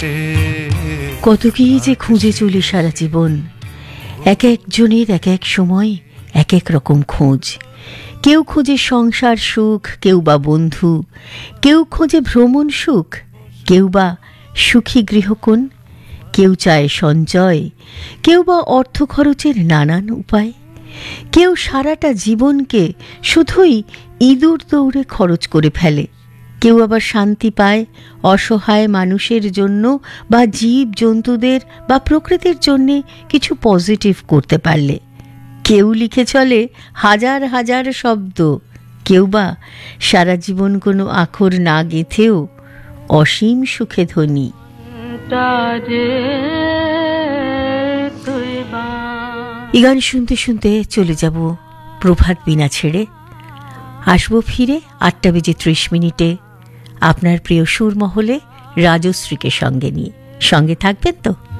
কত কি যে খুঁজে চলি সারা জীবন, এক একজনের এক এক সময় এক এক রকম খোঁজ। কেউ খোঁজে সংসার সুখ, কেউ বা বন্ধু, কেউ খোঁজে ভ্রমণ সুখ, কেউ বা সুখী গৃহকোণ, কেউ চায় সঞ্চয়, কেউ বা অর্থ খরচের নানান উপায়, কেউ সারাটা জীবনকে শুধুই ইঁদুর দৌড়ে খরচ করে ফেলে, কেউ আবার শান্তি পায় অসহায় মানুষের জন্য বা জীব জন্তুদের বা প্রকৃতির জন্যে কিছু পজিটিভ করতে পারলে। কেউ লিখে চলে হাজার হাজার শব্দ, কেউ বা সারা জীবন কোনো আখর না গেঁথেও অসীম সুখে ধনী। এই গান শুনতে শুনতে চলে যাব প্রভাত বীণা ছেড়ে। আসবো ফিরে 8:30 আপনার প্রিয় সুরমহলে রাজশ্রীকে সঙ্গে নিয়ে। সঙ্গে থাকবেন তো?